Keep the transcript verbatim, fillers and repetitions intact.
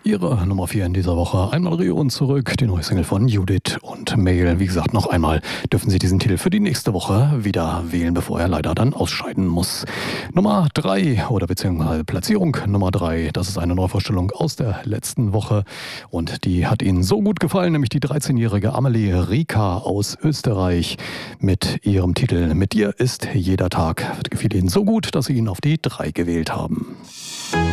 Ihre Nummer vier in dieser Woche. Einmal Rio und zurück, die neue Single von Judith und Mail. Wie gesagt, noch einmal dürfen Sie diesen Titel für die nächste Woche wieder wählen, bevor er leider dann ausscheiden muss. Nummer drei oder beziehungsweise Platzierung Nummer drei, das ist eine Neuvorstellung aus der letzten Woche und die hat Ihnen so gut gefallen, nämlich die dreizehnjährige Amelie Rika aus Österreich mit ihrem Titel Mit dir ist jeder Tag. Gefiel Ihnen so gut, dass Sie ihn auf die drei gewählt haben.